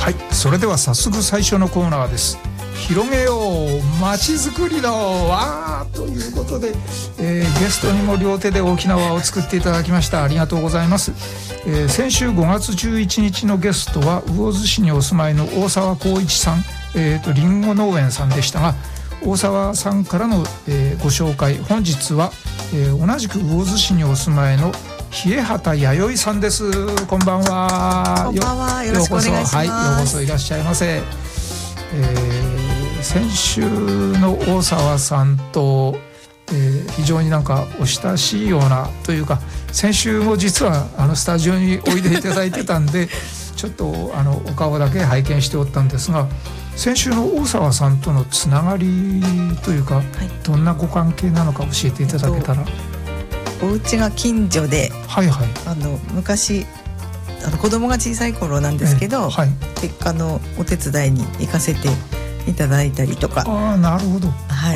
はい、それでは早速最初のコーナーです。広げようまちづくりの輪ということで、ゲストにも両手で大きな輪を作っていただきました。ありがとうございます。先週5月11日のゲストは魚津市にお住まいの大沢光一さん、りんご農園さんでしたが、大沢さんからの、ご紹介、本日は、同じく魚津市にお住まいの冷畑弥生さんです。こんばんは。 こんばんは。よろしくお願いします。 はい、ようこそいらっしゃいませ。先週の大沢さんと、非常になんかお親しいようなというか、先週も実はスタジオにおいでいただいてたんでちょっとお顔だけ拝見しておったんですが、先週の大沢さんとのつながりというか、はい、どんなご関係なのか教えていただけたら。 お家が近所で、 はいはい、 昔子供が小さい頃なんですけど、はい、結果のお手伝いに行かせていただいたりとか。 あ、なるほど、はい、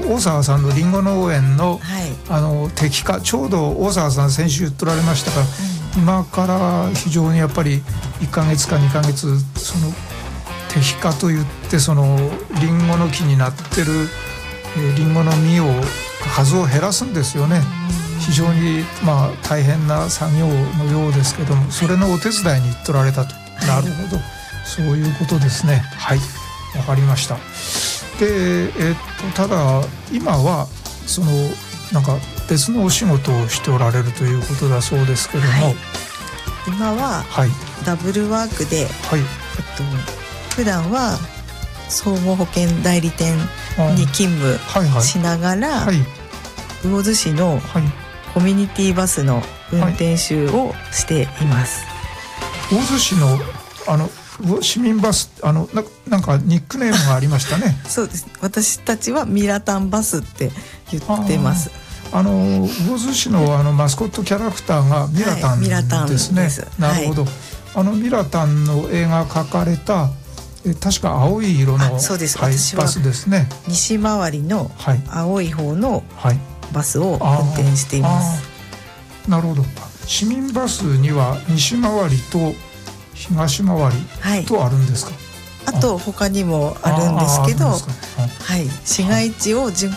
大沢さんのりんご農園の、はい、摘果、ちょうど大沢さん先週言っておられましたから、今から非常にやっぱり1ヶ月か2ヶ月その摘果といって、そのりんごの木になってるりんごの実を数を減らすんですよね。非常に大変な作業のようですけども、それのお手伝いに行っとられたと。なるほど、そういうことですね。はい、わかりました。で、ただ今はそのなんか別のお仕事をしておられるということだそうですけども、はい、 今はダブルワークで、はい、普段は総合保険代理店に勤務しながら、はいはい、魚津市のコミュニティバスの運転手をしています。 魚津市の市民バス、なんかニックネームがありましたね。 そうです。私たちはミラタンバスって言ってます。 魚津市のマスコットキャラクターがミラタンですね。はい、ミラタンです。なるほど。はい、ミラタンの絵が描かれた確か青い色の、 そうです。 はい、 私はバスですね。 西回りの青い方のバスを運転しています。 なるほど。市民バスには西回りと東回りとあるんですか。 あと他にもあるんですけど、はい、市街地を巡